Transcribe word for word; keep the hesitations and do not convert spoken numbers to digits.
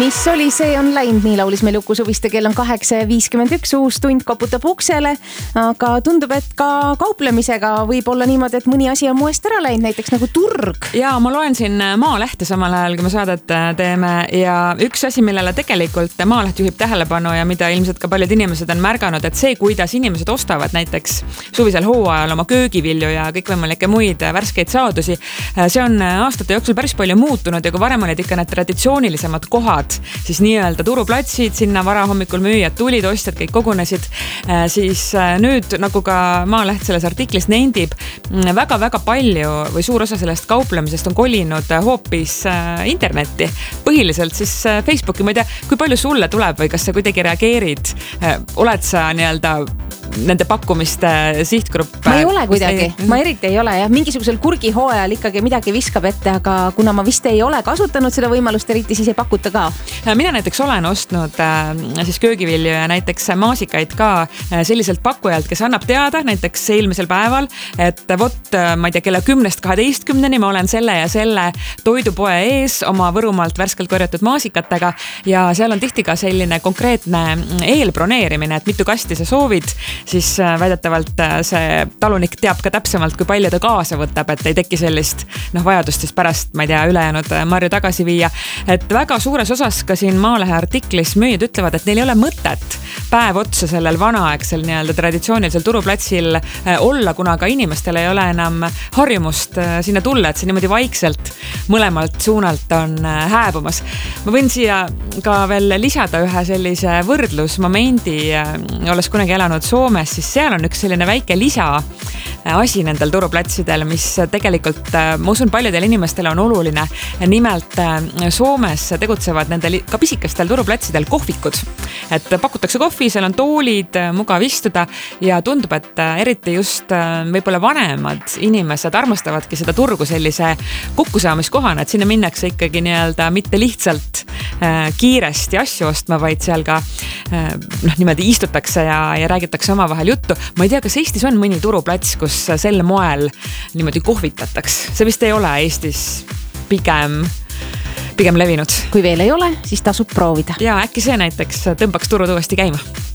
mis oli, see on läinud, nii laulis meil Uku Suviste, kell on kaheksa viiskümmend üks, uus tund koputab uksele, aga tundub, et ka kauplemisega võib olla niimoodi, et mõni asi on muest ära läinud, näiteks nagu turg. Ja ma loen siin Maalehte samal ajal, kui me saadet teeme ja üks asi, millele tegelikult Maaleht juhib tähelepanu ja mida ilmselt ka paljud inimesed on märganud, et see, kuidas inimesed ostavad näiteks suvisel hooajal oma köögivilju ja kõikvõimalikke muid värskeid saadusi, see on aastate jooksul päris palju muutunud ja kui varem olid ikka need traditsioonilisemad kohad, siis nii-öelda turuplatsid, sinna varahommikul müüjad tulid, ostjad kõik kogunesid, siis nüüd, nagu ka Maaleht selles artiklis nendib, väga-väga palju või suur osa sellest kauplemisest on kolinud hoopis internetti. Põhiliselt siis Facebooki, ma ei tea, kui palju sulle tuleb või kas sa kuidagi reageerid, oled sa nii-öelda nende pakkumiste sihtgrupp? Ma ei ole kuidagi, ma eriti ei ole jah, mingisugusel kurgihooajal ikkagi midagi viskab ette, aga kuna ma vist ei ole kasutanud seda võimalust eriti, siis ei pakuta ka. Mina näiteks olen ostnud siis köögivilju ja näiteks maasikaid ka selliselt pakkujalt, kes annab teada näiteks eelmisel päeval, et vot, ma ei tea, kella kümnest kaheteistkümneni ma olen selle ja selle toidupoe ees oma Võrumaalt värskelt korjatud maasikatega ja seal on tihti ka selline konkreetne eelbroneerimine, et mitu kasti sa soovid, siis väidetavalt see talunik teab ka täpsemalt, kui palju ta kaasa võtab, et ei teki sellist noh, vajadust siis pärast, ma ei tea, ülejäänud marju tagasi viia. Et väga suures osas ka siin Maalehe artiklis müüjad ütlevad, et neil ei ole mõtet päev otsa sellel vanaaegsel nii-öelda traditsioonilisel turuplatsil olla, kuna ka inimestel ei ole enam harjumust sinna tulla, et see niimoodi vaikselt mõlemalt suunalt on hääbumas. Ma võin siia ka veel lisada ühe sellise võrdlusmomendi, olles kunagi elanud Soomes, siis seal on üks selline väike lisa asi nendel turuplatsidel, mis tegelikult, ma usun, paljudel inimestel on oluline. Nimelt Soomes tegutsevad nendel ka pisikestel turuplatsidel kohvikud. Et pakutakse kohvi, seal on toolid, mugav istuda ja tundub, et eriti just võib-olla vanemad inimesed armastavadki seda turgu sellise kokkusaamiskohana, et sinna minnakse ikkagi nii-öelda mitte lihtsalt kiiresti asju ostma, vaid seal ka noh, niimoodi istutakse ja, ja räägitakse oma vahel juttu. Ma ei tea, kas Eestis on mõni turuplats, kus sel moel niimoodi kohvitataks. See vist ei ole Eestis pigem, pigem levinud. Kui veel ei ole, siis tasub proovida. Ja äkki see näiteks tõmbaks turud uuesti käima.